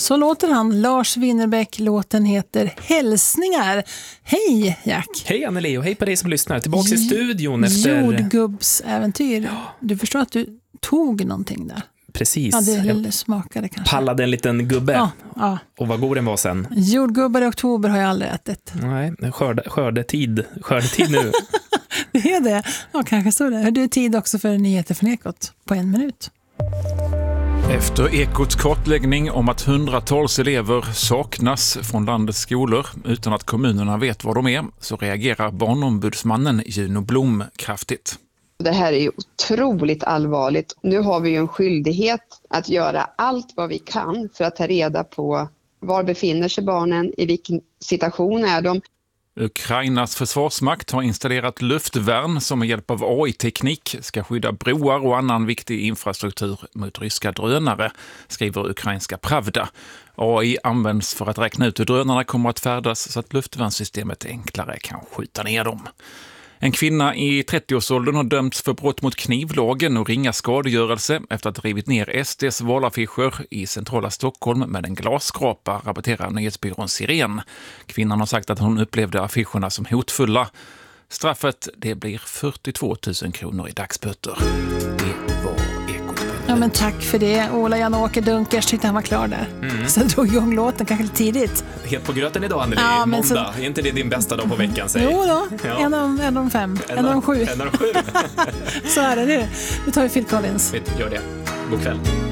Så låter han, Lars Winnerbäck. Låten heter Hälsningar. Hej Jack. Hej Anneli och hej på dig som lyssnar. Tillbaka i studion efter... Jordgubbsäventyr. Ja. Du förstår att du tog någonting där. Precis. Ja, det smakade kanske. Pallade en liten gubbe. Ja. Och vad god den var sen. Jordgubbar i oktober har jag aldrig ätit. Nej, skördetid nu. Det är det. Ja, kanske så det. Det är tid också för nyheter från Ekot på 1 minut. Efter Ekots kartläggning om att hundratals elever saknas från landets skolor utan att kommunerna vet var de är, så reagerar barnombudsmannen Juno Blom kraftigt. Det här är ju otroligt allvarligt. Nu har vi ju en skyldighet att göra allt vad vi kan för att ta reda på var befinner sig barnen, i vilken situation är de. Ukrainas försvarsmakt har installerat luftvärn som med hjälp av AI-teknik ska skydda broar och annan viktig infrastruktur mot ryska drönare, skriver ukrainska Pravda. AI används för att räkna ut hur drönarna kommer att färdas så att luftvärnssystemet enklare kan skjuta ner dem. En kvinna i 30-årsåldern har dömts för brott mot knivlagen och ringa skadegörelse efter att ha rivit ner SDs valaffischer i centrala Stockholm med en glasskrapa, rapporterar nyhetsbyrån Siren. Kvinnan har sagt att hon upplevde affischerna som hotfulla. Straffet det blir 42 000 kronor i dagsböter. Det var Ekot. Ja, men tack för det. Ola Jan-Åke Dunkers tyckte han var klar där. Så jag drog igång låten kanske lite tidigt. Helt på gröten idag, Anneli. Ja, Måndag. Är inte det din bästa dag på veckan? Säg? Jo då, Ja. en av 5. En av 7. En av 7. Så är det nu. Nu tar vi Phil Collins. Gör det. God kväll.